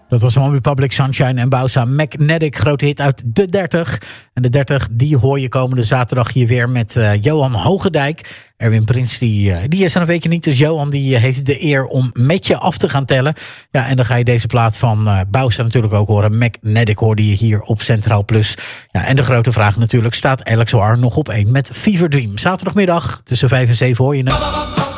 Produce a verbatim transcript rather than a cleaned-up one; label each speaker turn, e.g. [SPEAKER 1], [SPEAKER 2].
[SPEAKER 1] Dat was One Republic, Sunshine en Bausa Magnetic, grote hit uit de dertig. En de dertig, die hoor je komende zaterdag hier weer met uh, Johan Hogendijk. Erwin Prins, die, uh, die is er een weekje niet. Dus Johan die uh, heeft de eer om met je af te gaan tellen. Ja, en dan ga je deze plaat van uh, Bausa natuurlijk ook horen. Magnetic hoorde je hier op Centraal Plus. Ja, en de grote vraag natuurlijk, staat Alex O R nog op één met Fever Dream? Zaterdagmiddag tussen vijf en zeven hoor je het.